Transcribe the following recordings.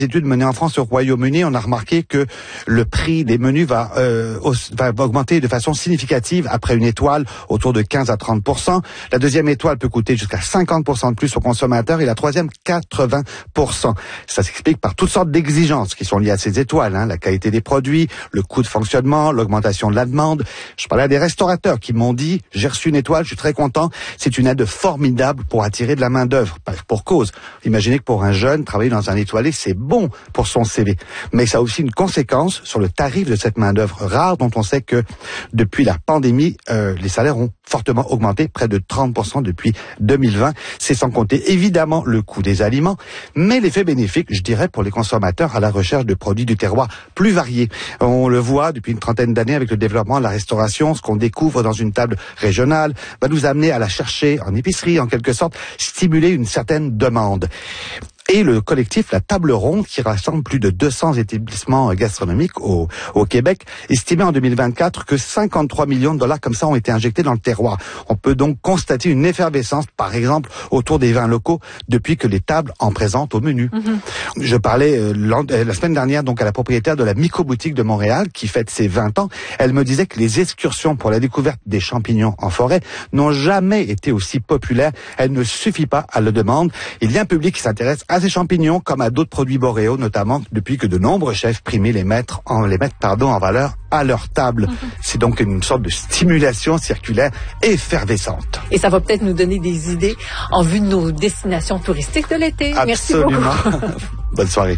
études menées en France et au Royaume-Uni, on a remarqué que le prix des menus va augmenter de façon significative après une étoile, autour de 15 à 30%. La deuxième étoile peut coûter jusqu'à 50% de plus aux consommateurs et la troisième 80%. Ça s'explique par toutes sortes d'exigences qui sont liées à ces étoiles, la qualité des produits, le coût de fonctionnement, l'augmentation de la demande. Je parlais à des restaurateurs qui m'ont dit « J'ai reçu une étoile, je suis très content, c'est une aide formidable pour attirer de la main-d'œuvre. » Pour cause. Imaginez que pour un jeune, travailler dans un étoilé, c'est bon pour son CV. Mais ça a aussi une conséquence sur le tarif de cette main-d'œuvre rare dont on sait que depuis la pandémie, les salaires ont fortement augmenté, près de 30% depuis 2020. C'est sans compter évidemment le coût des aliments, mais l'effet bénéfique, je dirais, pour les consommateurs à la recherche de produits du terroir plus variés. On le voit depuis une trentaine d'années avec le développement de la restauration, ce qu'on découvre dans une table régionale va nous amener à la chercher en épicerie, en quelque sorte, stimuler une certaine demande. Et le collectif La Table Ronde, qui rassemble plus de 200 établissements gastronomiques au Québec, estimait en 2024 que 53 millions de dollars comme ça ont été injectés dans le terroir. On peut donc constater une effervescence, par exemple, autour des vins locaux, depuis que les tables en présentent au menu. Je parlais la semaine dernière donc à la propriétaire de la Micro-boutique de Montréal, qui fête ses 20 ans. Elle me disait que les excursions pour la découverte des champignons en forêt n'ont jamais été aussi populaires. Elle ne suffit pas à la demande. Il y a un public qui s'intéresse à ces champignons comme à d'autres produits boréaux, notamment depuis que de nombreux chefs primaient les mettent en valeur à leur table. C'est donc une sorte de stimulation circulaire effervescente. Et ça va peut-être nous donner des idées en vue de nos destinations touristiques de l'été. Absolument. Merci beaucoup. Bonne soirée.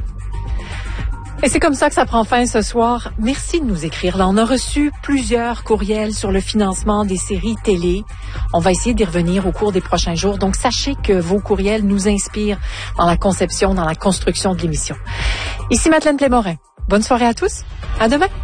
Et c'est comme ça que ça prend fin ce soir. Merci de nous écrire. Là, on a reçu plusieurs courriels sur le financement des séries télé. On va essayer d'y revenir au cours des prochains jours. Donc, sachez que vos courriels nous inspirent dans la conception, dans la construction de l'émission. Ici Madeleine Plémorin. Bonne soirée à tous. À demain.